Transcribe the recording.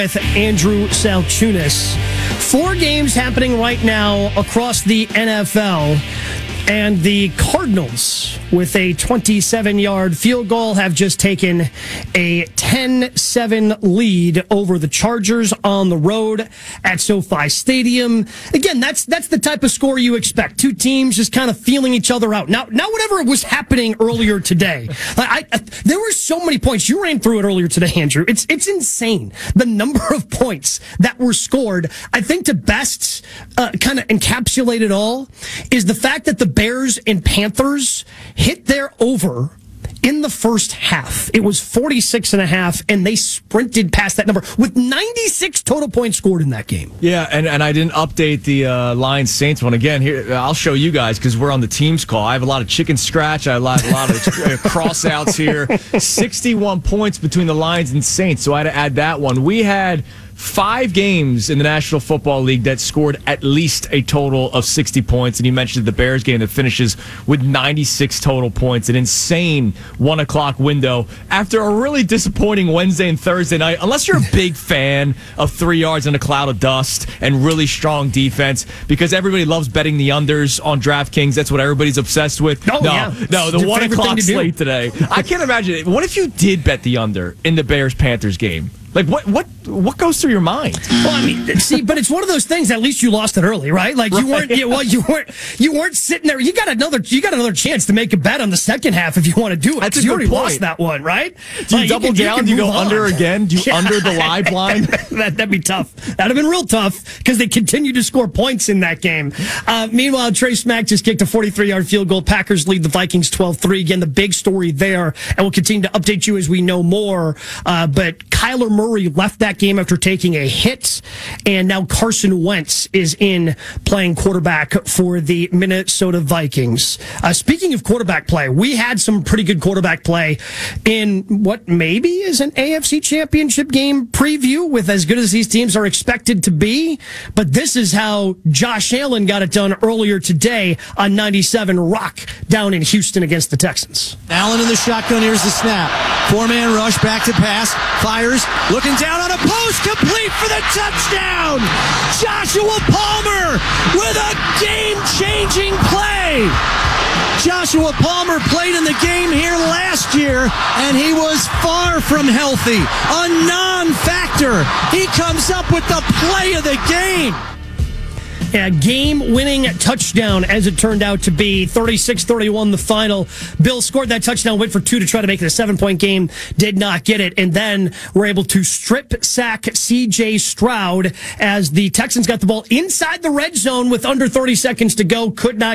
With Andrew Salchunas. 4 games happening right now across the NFL. And the Cardinals, with a 27-yard field goal, have just taken a 10-7 lead over the Chargers on the road at SoFi Stadium. Again, that's the type of score you expect. 2 teams just kind of feeling each other out. Now whatever was happening earlier today, there were so many points. You ran through it earlier today, Andrew. It's insane, the number of points that were scored. I think to best kind of encapsulate it all is the fact that the Bears and Panthers hit their over in the first half. It was 46.5, and they sprinted past that number with 96 total points scored in that game. Yeah, and I didn't update the Lions Saints one. Again, here I'll show you guys because we're on the Teams call. I have a lot of chicken scratch. I have a lot of cross-outs here. 61 points between the Lions and Saints, so I had to add that one. We had 5 games in the National Football League that scored at least a total of 60 points. And you mentioned the Bears game that finishes with 96 total points. An insane 1 o'clock window after a really disappointing Wednesday and Thursday night. Unless you're a big fan of 3 yards in a cloud of dust and really strong defense, because everybody loves betting the unders on DraftKings. That's what everybody's obsessed with. No, the 1 o'clock slate today. I can't imagine it. What if you did bet the under in the Bears-Panthers game? Like, what goes through your mind? Well, I mean, see, but it's one of those things. At least you lost it early, right? Like you weren't sitting there. You got another chance to make a bet on the second half if you want to do it. That's you a already good point. lost that one, right? Do you double down? Do you go under again? Do you under the live line? That'd be tough. That'd have been real tough because they continued to score points in that game. Meanwhile, Trey Smack just kicked a 43-yard field goal. Packers lead the Vikings 12-3. Again, the big story there, and we'll continue to update you as we know more. But Kyler Murray left that game after taking a hit, and now Carson Wentz is in playing quarterback for the Minnesota Vikings. Speaking of quarterback play, we had some pretty good quarterback play in what maybe is an AFC Championship game preview with as good as these teams are expected to be, but this is how Josh Allen got it done earlier today on 97 Rock down in Houston against the Texans. Allen in the shotgun, here's the snap. 4-man rush, back to pass, fires, looking down on a post, complete for the touchdown! Joshua Palmer with a game-changing play! Joshua Palmer played in the game here last year, and he was far from healthy. A non-factor. He comes up with the play of the game. A game-winning touchdown, as it turned out to be. 36-31 the final. Bill scored that touchdown, went for 2 to try to make it a 7-point game. Did not get it. And then were able to strip sack C.J. Stroud as the Texans got the ball inside the red zone with under 30 seconds to go. Could not